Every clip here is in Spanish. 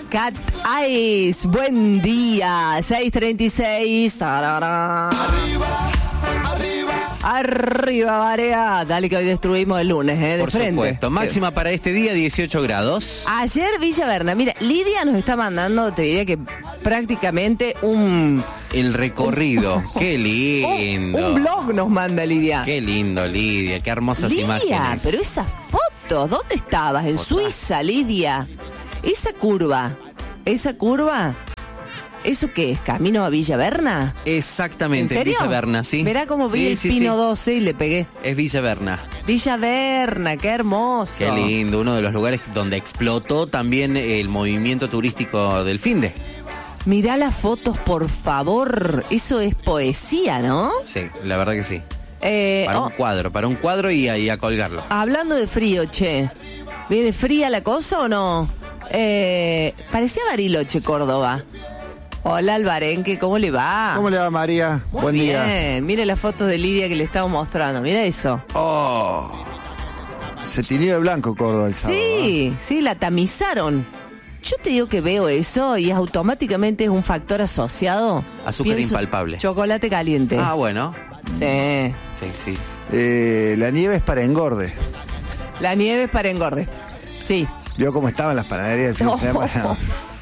Cat Eyes, buen día, 6:36. Tarara. Arriba, Varea. Dale que hoy destruimos el lunes, de Por frente. supuesto. Máxima para este día, 18 grados. Ayer Villa Berna, mira, Lidia nos está mandando, te diría que prácticamente un El recorrido. Qué lindo. un blog nos manda Lidia. Qué lindo, Lidia. Qué hermosas Lidia, imágenes. pero esas fotos, ¿dónde estabas? En Suiza, Lidia. Esa curva, ¿eso qué es? ¿Camino a Villa Berna? Exactamente, ¿En serio? Villa Berna, sí. Mirá cómo vi Sí, el Pino sí. 12 y le pegué. Es Villa Berna. Villa Berna, qué hermoso. Qué lindo. Uno de los lugares donde explotó también el movimiento turístico del finde. Mirá las fotos, por favor. Eso es poesía, ¿no? Sí, la verdad que sí. Oh, Para un cuadro y a colgarlo. hablando de frío, che. ¿Viene fría la cosa o no? Parecía Bariloche, Córdoba. Hola, Alvarenque, ¿cómo le va? ¿Cómo le va, María? Muy Buen bien. día. Mire las fotos de Lidia que le estamos mostrando. Mira eso. Oh, se tiñó de blanco Córdoba el sábado. Sí, la tamizaron. Yo te digo que veo eso y automáticamente es un factor asociado. Azúcar Pienso, impalpable. Chocolate caliente. Ah, bueno. Sí. Sí. La nieve es para engorde. La nieve es para engorde. Sí. ¿Vio cómo estaban las panaderías el fin de semana?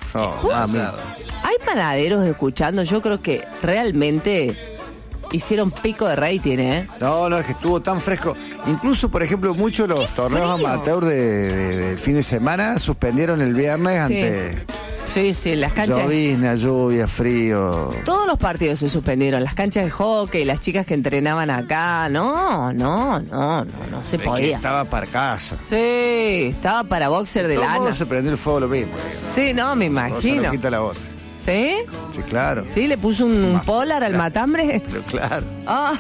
Hay panaderos escuchando. Yo creo que realmente hicieron pico de rating, ¿eh? No, es que estuvo tan fresco. Incluso, por ejemplo, muchos de los torneos frío! amateur del fin de semana suspendieron el viernes ante Sí, las canchas. llovizna, lluvia, frío. Todos los partidos se suspendieron. Las canchas de hockey, las chicas que entrenaban acá. No se Es que podía. estaba para casa. Sí, estaba para boxer de Todo lana. se prendió el fuego lo mismo. Sí, no, me Cosa imagino. no quita la otra. ¿Sí? Sí, claro. ¿Sí? ¿Le puso un polar al matambre? Pero claro. Ah,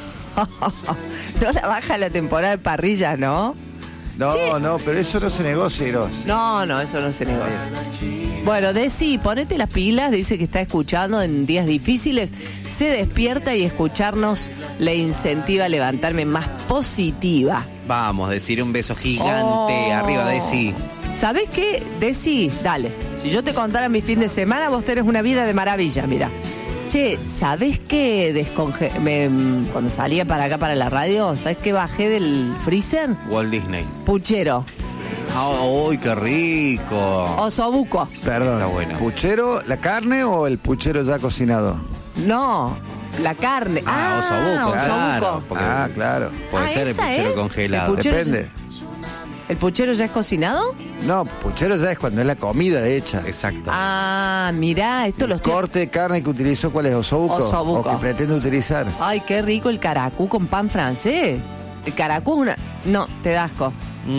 no la baja la temporada de parrillas, ¿no? No, pero eso no se negocia, Iros. No, eso no se negocia. Bueno, Desi, ponete las pilas, dice que está escuchando en días difíciles, se despierta y escucharnos le incentiva a levantarme más positiva. Vamos, decir un beso gigante arriba de sí. ¿Sabés qué, Desi? Dale, si yo te contara mi fin de semana, vos tenés una vida de maravilla, mira. Che, ¿sabés qué cuando salía para acá, para la radio, ¿sabés qué bajé del freezer? Walt Disney. Puchero. ¡Ay, qué rico! Osobuco. Perdón, Está bueno. ¿puchero, la carne o el puchero ya cocinado? No, la carne. Osobuco, claro. Porque Claro. Puede ser el esa puchero es. congelado. El puchero Depende. ¿El puchero ya es cocinado? No, puchero ya es cuando es la comida hecha. Exacto. Ah, mirá, esto El lo estoy... corte de carne que utilizó, ¿cuál es? ¿Osobuco? Osobuco. ¿O que pretende utilizar? Ay, qué rico el caracú con pan francés. El caracú es una... No, te da asco.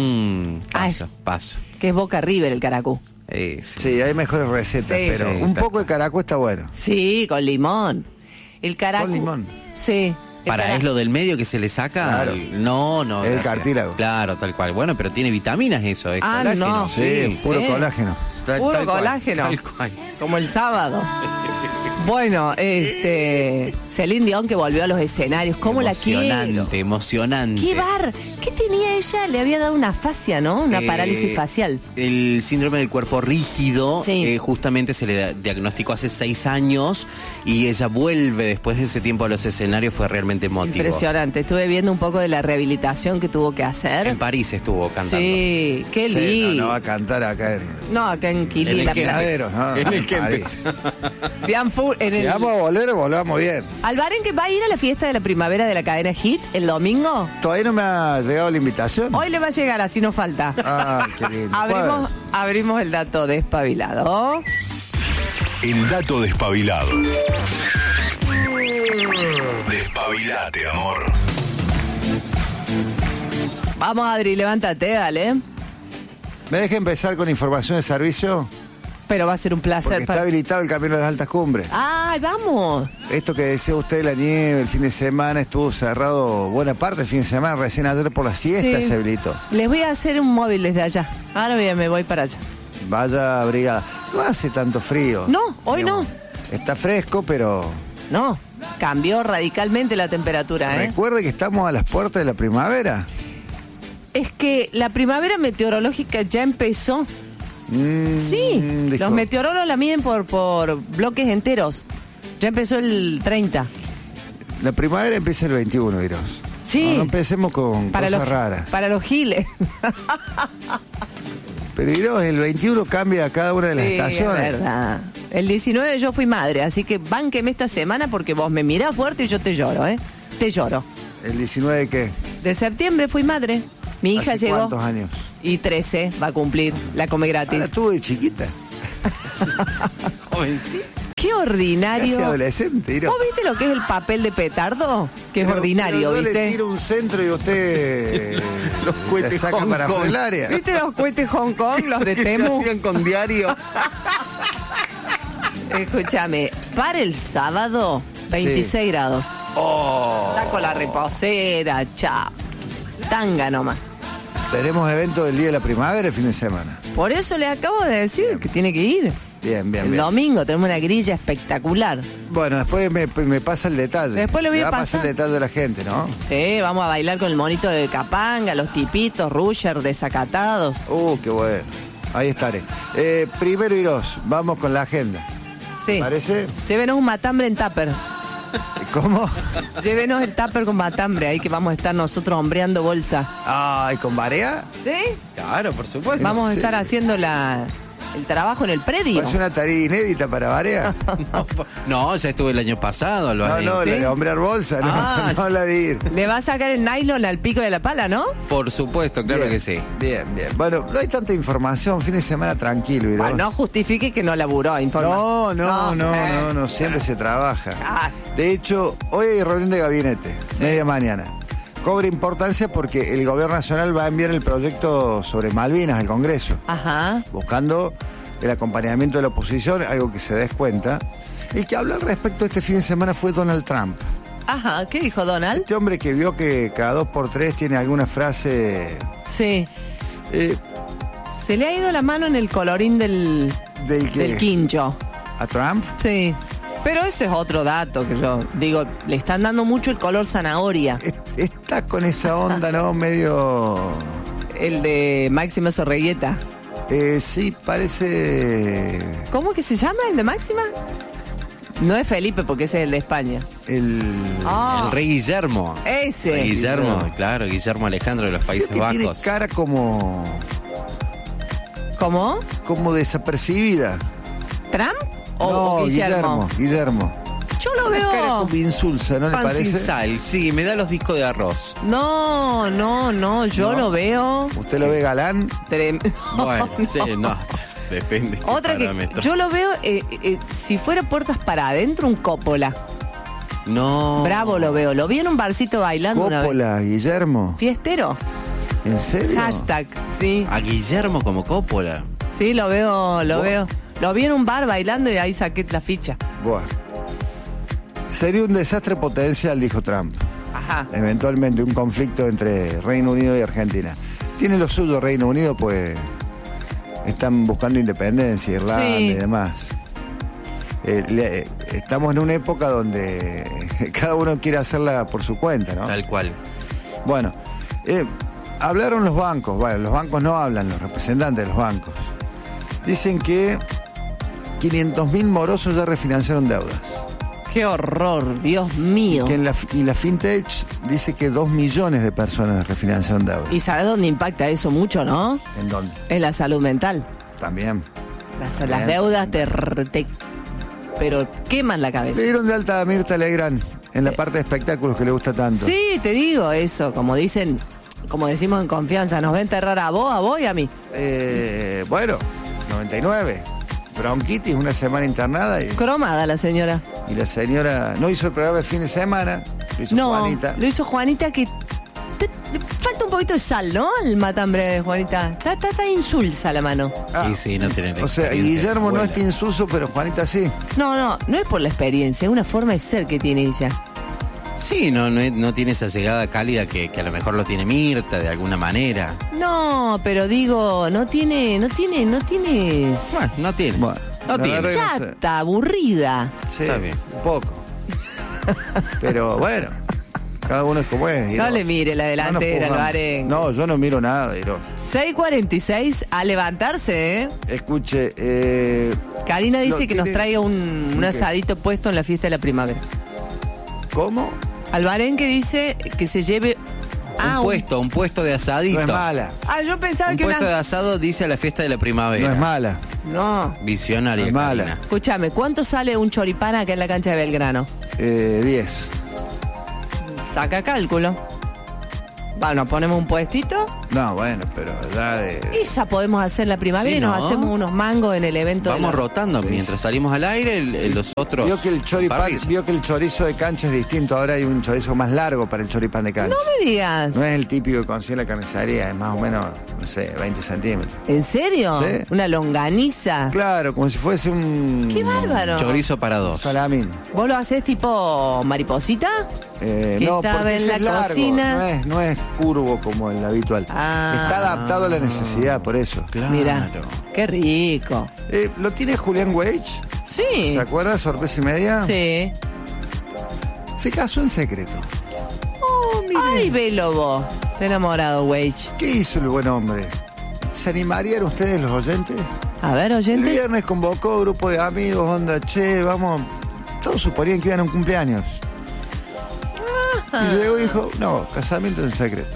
Paso. Que es Boca River el caracú. Sí. Sí, hay mejores recetas, Sí. pero Sí, un tal poco de caracú está bueno. Sí, con limón. El caracú... ¿Con limón? Sí. ¿Es lo del medio que se le saca? Claro. No. El gracias. cartílago. Claro, tal cual. Bueno, pero tiene vitaminas eso, es Ah, colágeno. no. Sí, puro colágeno. Puro Tal cual, colágeno. tal cual. Como el sábado. Bueno, Celine Dion que volvió a los escenarios. ¿Cómo la quiero? Emocionante. ¿Qué bar? ¿Qué tenía ella? Le había dado una fascia, ¿no? Una parálisis facial. El síndrome del cuerpo rígido, Sí. justamente se le diagnosticó hace 6 años y ella vuelve después de ese tiempo a los escenarios, fue realmente emotivo. Impresionante. Estuve viendo un poco de la rehabilitación que tuvo que hacer. En París estuvo cantando. Sí, qué Sí, lindo. no va a cantar acá en... No, acá en Quilí, En el la Kempes. Quedaderos, ¿no? En el En Kempes. Si vamos a volver, volvamos bien. Alvaren, que va a ir a la fiesta de la primavera de la cadena Hit el domingo. Todavía no me ha llegado la invitación. Hoy le va a llegar, así no falta. Ah, qué lindo. Abrimos el dato despabilado. El dato despabilado. Despabilate, amor. Vamos, Adri, levántate, dale. ¿Me deja empezar con información de servicio? Pero va a ser un placer. Porque está habilitado el camino de las altas cumbres. ¡Ay, vamos! Esto que decía usted, la nieve, el fin de semana estuvo cerrado buena parte del fin de semana. Recién ayer por la siesta Sí. se habilitó. Les voy a hacer un móvil desde allá. Ahora me voy para allá. Vaya brigada. No hace tanto frío. No, hoy no. Está fresco, pero No, cambió radicalmente la temperatura, ¿eh? recuerde que estamos a las puertas de la primavera. Es que la primavera meteorológica ya empezó. Sí, dijo. los meteorólogos la miden por bloques enteros. Ya empezó el 30. La primavera empieza el 21, Iros. Sí. No empecemos con cosas raras. Para los giles. Pero Iros, el 21 cambia cada una de las estaciones. Es verdad. El 19 yo fui madre, así que bánqueme esta semana porque vos me mirás fuerte y yo te lloro, ¿eh? Te lloro. ¿El 19 de qué? De septiembre fui madre. Mi hija ¿Hace llegó. cuántos años? Y 13 va a cumplir. La come gratis. La tuvo de chiquita. Jovencita. Qué ordinario. Casi adolescente, Iros. ¿Vos viste lo que es el papel de petardo? Que es ordinario, pero yo ¿viste? le tiro un centro y usted Los cohetes le saca Hong para Kong. afuera el área. ¿Viste los cohetes Hong Kong, los de Que se Temu? hacían con diario. Escúchame, para el sábado, 26 grados. Oh, Está con la reposera, chao. Tanga nomás. tenemos evento del Día de la Primavera el fin de semana. Por eso le acabo de decir que tiene que ir. Bien, bien, El bien. domingo tenemos una grilla espectacular. Bueno, después me pasa el detalle. Después le voy a va a pasar pasar. el detalle de la gente, ¿no? Sí, vamos a bailar con el monito de Capanga, los tipitos, Rusher, desacatados. Qué bueno. Ahí estaré. Primero y dos, vamos con la agenda. Sí. ¿Parece? Llévenos un matambre en tupper. ¿Cómo? Llévenos el tupper con matambre, ahí que vamos a estar nosotros hombreando bolsa. Ay, ¿con Barea? ¿Sí? Claro, por supuesto. Vamos a sé. estar haciendo el trabajo en el predio. ¿Es una tarea inédita para Barea? No, ya estuve el año pasado, lo No, haré. no, ¿Sí? la de hombrear bolsa, no, Ah. no la de ir. Le va a sacar el nylon al pico de la pala, ¿no? Por supuesto, claro Bien, que sí. Bien, bien. Bueno, no hay tanta información, fin de semana tranquilo. Bueno, no justifique que no laburó, informa. No, siempre se trabaja. Ah. De hecho, hoy hay reunión de gabinete, media mañana. Cobra importancia porque el gobierno nacional va a enviar el proyecto sobre Malvinas al Congreso, Ajá. buscando el acompañamiento de la oposición, algo que se des cuenta. El que habló al respecto este fin de semana fue Donald Trump. Ajá, ¿qué dijo Donald? Este hombre que vio que cada 2x3 tiene alguna frase... Sí. eh, Se le ha ido la mano en el colorín del ¿Del qué? del quincho. ¿A Trump? Sí. Pero ese es otro dato que yo digo, le están dando mucho el color zanahoria. Está con esa onda, ¿no? Medio... El de Máximo Sorreguieta. Sí, parece... ¿Cómo que se llama el de Máxima? No es Felipe porque ese es el de España. El... Ah, El rey Guillermo. ese. Rey Guillermo, claro, Guillermo Alejandro de los Países Creo que tiene Bajos. cara como ¿Cómo? desapercibida. ¿Trump o No, Guillermo? Guillermo. Yo lo Una cara veo. como insulsa, ¿no le Pan sin parece? sal, sí, me da los discos de arroz. No, yo lo veo. ¿Usted lo ve galán? Bueno, sí, no, depende. qué Otra que parámetro. yo lo veo, si fuera puertas para adentro, un Coppola. No. Bravo lo veo. Lo vi en un barcito bailando una vez. Coppola, Guillermo. Fiestero. ¿En serio? Hashtag, sí. A Guillermo como Coppola. Sí, lo veo, lo Buah. veo. Lo vi en un bar bailando y ahí saqué la ficha. Bueno. Sería un desastre potencial, dijo Trump. Ajá. Eventualmente un conflicto entre Reino Unido y Argentina. Tiene lo suyo Reino Unido, pues están buscando independencia, Irlanda Sí. y demás. Estamos en una época donde cada uno quiere hacerla por su cuenta, ¿no? Tal cual. Bueno, hablaron los bancos. Bueno, los bancos no hablan, los representantes de los bancos. Dicen que 500.000 morosos ya refinanciaron deudas. Qué horror, Dios mío. Que y la FinTech dice que 2 millones de personas refinanciaron deudas. ¿Y sabes dónde impacta eso mucho, no? ¿En dónde? En la salud mental. También. Las deudas pero queman la cabeza. Le dieron de alta a Mirta Legrand en la parte de espectáculos que le gusta tanto. Sí, te digo eso, como decimos en confianza, nos va a enterrar a vos y a mí. Bueno, 99. Bronquitis, una semana internada y Cromada la señora. la señora no hizo el programa el fin de semana, lo hizo No, Juanita. lo hizo Juanita que le falta un poquito de sal, ¿no? El matambre de Juanita. Está insulsa la mano. Sí, sí, no tienen O sea, experiencia Guillermo no buena. está insulso, pero Juanita sí. No es por la experiencia, es una forma de ser que tiene ella. Sí, no tiene esa llegada cálida que a lo mejor lo tiene Mirta de alguna manera. No, pero digo, no tiene. Bueno, no tiene. Bueno, No la tiene. verdad que no sé. Chata, aburrida. Sí, Está bien. un poco. Pero bueno, Cada uno es como es. No le mire la delantera, no al Barenque. No, yo no miro nada, Iro. 6:46, a levantarse, ¿eh? Escuche, Karina dice que nos tiene- traiga un ¿Qué? asadito puesto en la fiesta de la primavera. ¿cómo? Albarenque dice que se lleve... Un puesto de asadito. No es mala. yo pensaba Un que puesto de una... asado dice a la fiesta de la primavera. No es mala. No. Visionaria, No es mala. Karina. Escúchame, ¿cuánto sale un choripán acá en la cancha de Belgrano? 10. Saca cálculo. Bueno, ponemos un puestito No, bueno, pero ya de... y ya podemos hacer la primavera Sí, y nos ¿no? hacemos unos mangos en el evento. Vamos de la... rotando. Mientras salimos al aire, los otros... Vio que el choripán, parrillas. vio que el chorizo de cancha es distinto. Ahora hay un chorizo más largo para el choripán de cancha. No me digas. No es el típico que consigue la carnicería, es más o menos, no sé, 20 centímetros. ¿En serio? Sí. Una longaniza. Claro, como si fuese un... ¡Qué bárbaro! Chorizo para dos. Salamín. ¿Vos lo hacés tipo mariposita? No, estaba porque en ese la es largo, cocina. no es curvo como el habitual. Ah. Está adaptado a la necesidad, por eso. Claro. Mira, qué rico. ¿Lo tiene Julián Weich? Sí. ¿Se acuerda? Sorpresa y media. Sí. Se casó en secreto. Ay, velo vos. Te enamorado, Wage. ¿Qué hizo el buen hombre? ¿Se animarían ustedes los oyentes? A ver, El oyentes. viernes convocó grupo de amigos, onda, che, vamos. Todos suponían que iban a un cumpleaños. Y luego dijo, no, casamiento en secreto.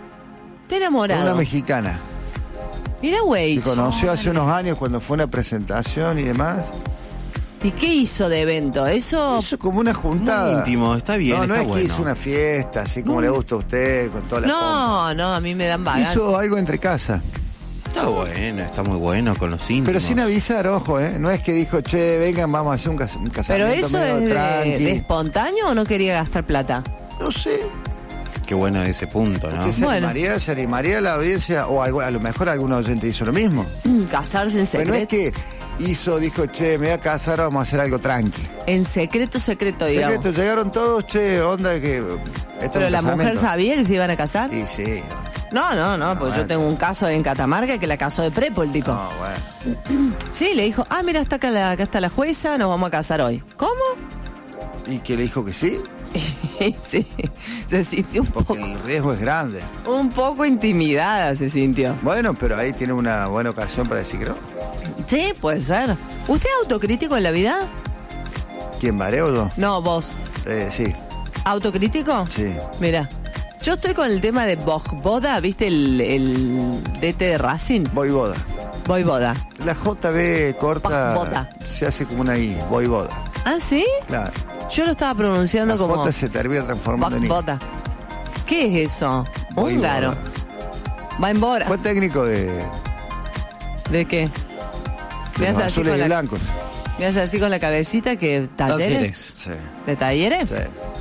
Te Con enamorado. una mexicana. Mira, Wage. Que conoció hace unos años cuando fue una presentación y demás. ¿Y qué hizo de evento? Eso. Hizo como una juntada. Muy íntimo, está bien, No, no está es bueno. que hizo una fiesta, así como le gusta a usted, con toda la pompa. No, a mí me dan vagancia. Hizo algo entre casa. Está bueno, está muy bueno con los íntimos. Pero sin avisar, ojo, ¿eh? No es que dijo, che, vengan, vamos a hacer un Pero casamiento eso medio es de tranqui. espontáneo o no quería gastar plata. No sé. Qué bueno ese punto, ¿no? ¿Qué Bueno. se animaría la audiencia? O a lo mejor algún oyente hizo lo mismo. Casarse en Pero no es secreto. que dijo, che, me voy a casar, vamos a hacer algo tranqui. En secreto, digamos. Secreto, llegaron todos, che, onda que... esto es Pero un la mujer casamiento. sabía que se iban a casar. Y sí. No, pues yo bueno. tengo un caso en Catamarca que la casó de prepo el tipo. No, bueno. Sí, le dijo, mira, acá está la jueza, nos vamos a casar hoy. ¿Cómo? ¿Y que le dijo que sí? Sí, se sintió Porque el riesgo es grande. un poco intimidada, se sintió. Bueno, pero ahí tiene una buena ocasión para decir que no. Sí, puede ser. ¿Usted es autocrítico en la vida? ¿Quién, Mareo o yo? No, vos. Sí, ¿Autocrítico? sí. Mira, yo estoy con el tema de Vojvoda, ¿viste el DT de Racing? Voivoda. Vojvoda. La JB corta Voivoda. se hace como una I, Voivoda. ¿Ah, sí? Claro. Yo lo estaba pronunciando La como J se termina transformando en I. Vojvoda. ¿Qué es eso? Voivoda. Húngaro. Va en Bora. Fue técnico de ¿De qué? los así azules con y la, blancos. me hace así con la cabecita que talleres. Talleres. Sí. ¿De talleres? Sí.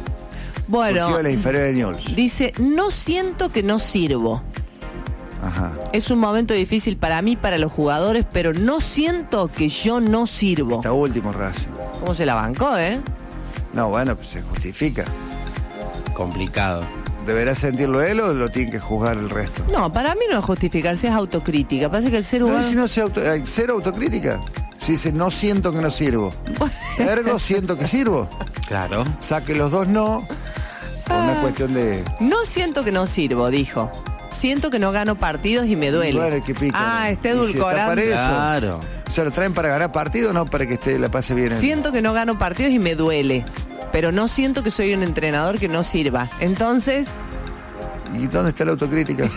Bueno, Surgió de la inferior de Newell's. dice, no siento que no sirvo. Ajá. Es un momento difícil para mí, para los jugadores, pero no siento que yo no sirvo. Está último Racing. ¿Cómo se la bancó, No, bueno, pues se justifica. Complicado. ¿Deberá sentirlo él o lo tiene que juzgar el resto? No, para mí no es justificarse, es autocrítica. Parece que el ser No, humano... si no cero autocrítica. Si dice, no siento que no sirvo. Ergo, siento que sirvo. Claro. Saque los dos no. Por una cuestión de... No siento que no sirvo, dijo. Siento que no gano partidos y me duele. Bueno, que pica. Está Y si está edulcorando. para eso. Claro. O sea, lo traen para ganar partido, no para que la pase bien. Siento que no gano partidos y me duele. Pero no siento que soy un entrenador que no sirva. Entonces, ¿Y dónde está la autocrítica?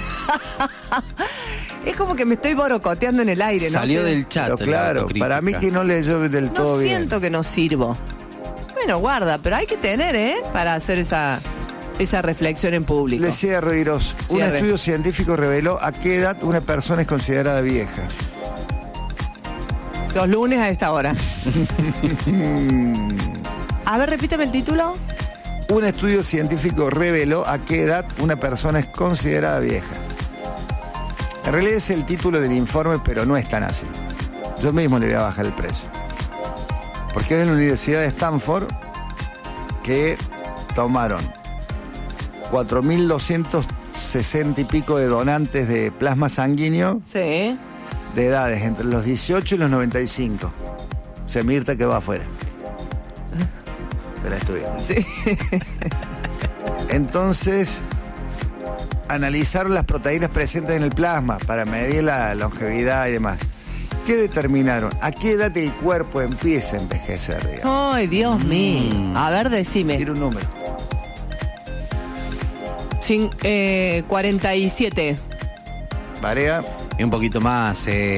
es como que me estoy borocoteando en el aire, ¿no? Salió Que- del chat. Pero la claro, autocrítica. para mí que no leyó del No todo bien. siento que no sirvo. Bueno, guarda, pero hay que tener, para hacer esa reflexión en público. Le cierro, Iros. Un Cierre. estudio científico reveló a qué edad una persona es considerada vieja. Los lunes a esta hora. A ver, repítame el título. Un estudio científico reveló a qué edad una persona es considerada vieja. En realidad es el título del informe, pero no es tan así. Yo mismo le voy a bajar el precio. Porque es de la Universidad de Stanford que tomaron 4.260 y pico de donantes de plasma sanguíneo Sí. de edades entre los 18 y los 95. O sea, Mirta que va afuera de la estudia. Sí. Entonces, analizaron las proteínas presentes en el plasma para medir la longevidad y demás. ¿Qué determinaron? ¿A qué edad el cuerpo empieza a envejecer, digamos? Ay, Dios mío. A ver, decime. Tira un número. 47. Varea. Y un poquito más,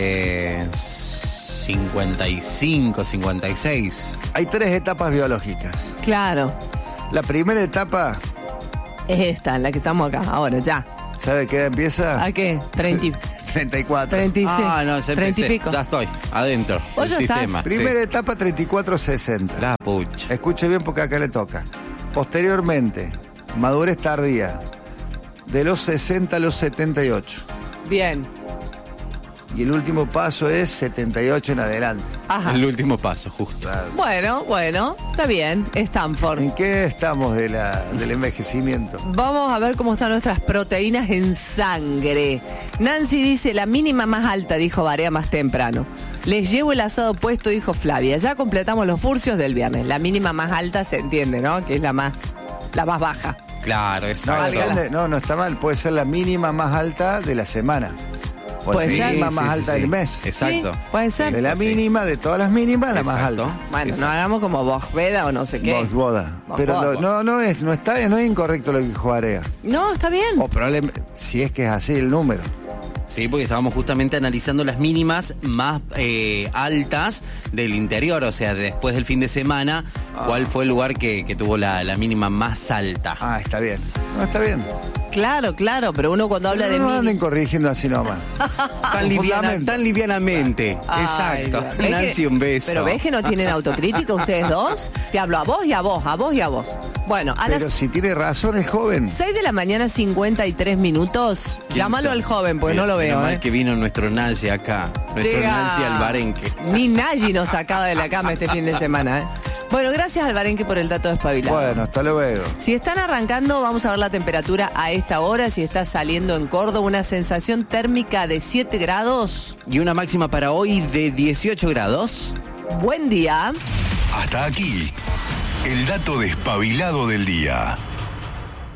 55, 56. Hay 3 etapas biológicas. Claro. La primera etapa, Es esta, en la que estamos acá, ahora, ya. ¿sabe qué edad empieza? ¿A qué? 30, 34. 36. Ah, no, ya 30 y empecé. pico. Ya estoy, adentro ¿Vos del ya estás? sistema. Primera Sí. etapa, 34-60. La pucha. Escuche bien porque acá le toca. Posteriormente, madurez tardía, de los 60 a los 78. Bien. Y el último paso es 78 en adelante. Ajá. El último paso, justo. Bueno, está bien. Stanford. ¿En qué estamos del envejecimiento? Vamos a ver cómo están nuestras proteínas en sangre. Nancy dice, la mínima más alta, dijo Barea más temprano. Les llevo el asado puesto, dijo Flavia. Ya completamos los furcios del viernes. La mínima más alta se entiende, ¿no? Que es la más baja. Claro, No, exacto. depende, no está mal. Puede ser la mínima más alta de la semana. O Puede la ser. mínima Sí, más sí, alta sí. del mes. Exacto. Sí, puede ser. De la Sí. mínima, de todas las mínimas, la más Exacto. alta. Bueno, Exacto. no hagamos como Bojveda o no sé qué. Boda. Vos Pero boda. no es incorrecto lo que dijo Area. No, está bien. O probablemente, si es que es así el número. Sí, porque estábamos justamente analizando las mínimas más altas del interior, o sea, después del fin de semana, cuál fue el lugar que tuvo la mínima más alta. Ah, está bien. No, está bien. Claro, pero uno cuando habla de no mini- anden corrigiendo así nomás. Tan livianamente. Ay, Exacto. Dios. ¿Ves Nancy, que- un beso. Pero ves que no tienen autocrítica ustedes dos. Te hablo a vos y a vos, a vos y a vos. Bueno, a Pero las si tiene razón el joven. 6 de la mañana, 53 minutos. Llámalo sabe? al joven, porque no lo Menos veo, mal que vino nuestro Nancy acá. Nuestro Llega. Nancy Albarenque. Ni Nayi nos sacaba de la cama este fin de semana, ¿eh? Bueno, gracias Albarenque por el dato despabilado. Bueno, hasta luego. Si están arrancando, vamos a ver la temperatura a esta hora. Si está saliendo en Córdoba, una sensación térmica de 7 grados. Y una máxima para hoy de 18 grados. Buen día. Hasta aquí, el dato despabilado del día.